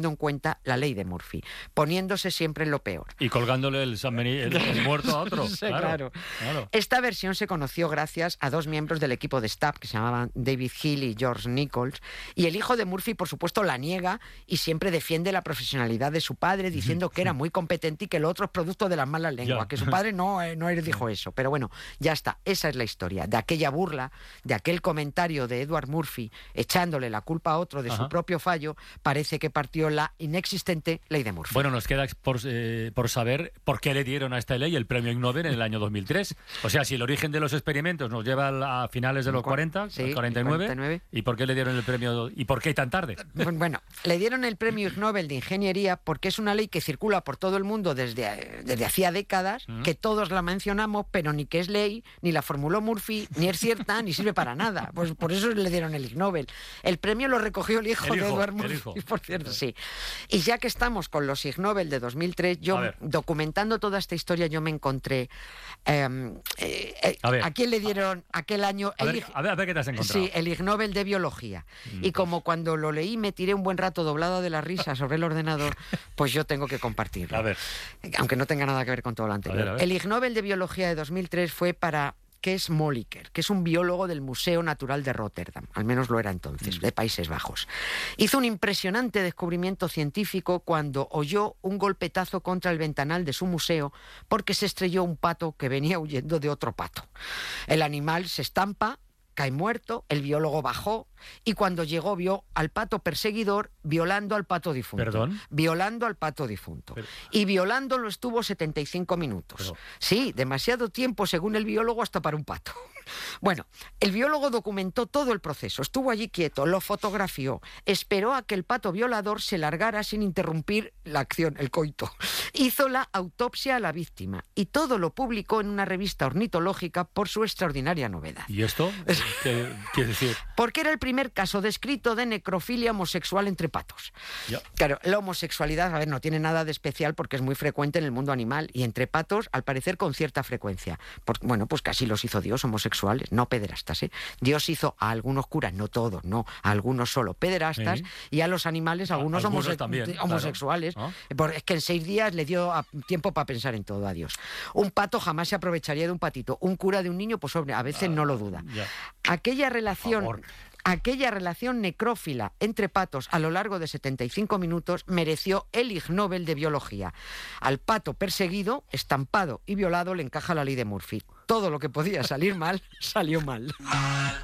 teniendo en cuenta la ley de Murphy, poniéndose siempre en lo peor. Y colgándole el muerto a otro. Sí, claro. Esta versión se conoció gracias a dos miembros del equipo de staff que se llamaban David Hill y George Nichols, y el hijo de Murphy, por supuesto, la niega y siempre defiende la profesionalidad de su padre, diciendo que era muy competente y que lo otro es producto de las malas lenguas, que su padre no dijo eso. Pero bueno, ya está, esa es la historia, de aquella burla, de aquel comentario de Edward Murphy echándole la culpa a otro de su propio fallo, parece que partió la inexistente ley de Murphy. Bueno, nos queda por saber por qué le dieron a esta ley el premio Ig Nobel en el año 2003. O sea, si el origen de los experimentos nos lleva a finales de los 40, sí, 49, ¿y por qué le dieron el premio y por qué tan tarde? Bueno, le dieron el premio Ig Nobel de Ingeniería porque es una ley que circula por todo el mundo desde hacía décadas, que todos la mencionamos, pero ni que es ley, ni la formuló Murphy, ni es cierta, ni sirve para nada. Pues por eso le dieron el Ig Nobel. El premio lo recogió el hijo de Edward Murphy, por cierto, sí. Y ya que estamos con los Ig Nobel de 2003, yo, documentando toda esta historia, yo me encontré... ¿a quién le dieron aquel año? A ver qué te has encontrado. Sí, el Ig Nobel de Biología. Y como cuando lo leí me tiré un buen rato doblado de la risa sobre el ordenador, pues yo tengo que compartirlo. A ver. Aunque no tenga nada que ver con todo lo anterior. A ver. El Ig Nobel de Biología de 2003 fue para Kees Moliker, que es un biólogo del Museo Natural de Rotterdam, al menos lo era entonces, de Países Bajos. Hizo un impresionante descubrimiento científico cuando oyó un golpetazo contra el ventanal de su museo porque se estrelló un pato que venía huyendo de otro pato. El animal se estampa, cae muerto, el biólogo bajó y cuando llegó vio al pato perseguidor violando al pato difunto. ¿Perdón? Violando al pato difunto. Y violándolo estuvo 75 minutos. Sí, demasiado tiempo según el biólogo hasta para un pato. Bueno, el biólogo documentó todo el proceso, estuvo allí quieto, lo fotografió, esperó a que el pato violador se largara sin interrumpir la acción, el coito. Hizo la autopsia a la víctima y todo lo publicó en una revista ornitológica por su extraordinaria novedad. ¿Y esto? ¿Qué quiere decir? Porque era el primer caso descrito de necrofilia homosexual entre patos. Claro, la homosexualidad, a ver, no tiene nada de especial porque es muy frecuente en el mundo animal y entre patos, al parecer, con cierta frecuencia. Bueno, pues casi los hizo Dios homosexuales, no pederastas, ¿eh? Dios hizo a algunos curas, no todos, no, a algunos solo pederastas y a los animales algunos también, homosexuales. Claro. Es que en 6 días le dio tiempo para pensar en todo a Dios. Un pato jamás se aprovecharía de un patito. Un cura de un niño, pues a veces no lo duda. Aquella relación necrófila entre patos a lo largo de 75 minutos mereció el Ig Nobel de Biología. Al pato perseguido, estampado y violado le encaja la ley de Murphy. Todo lo que podía salir mal, salió mal.